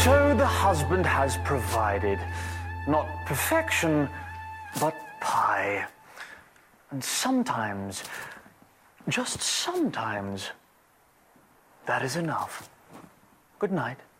So the husband has provided not perfection, but pie. And sometimes, just sometimes, that is enough. Good night.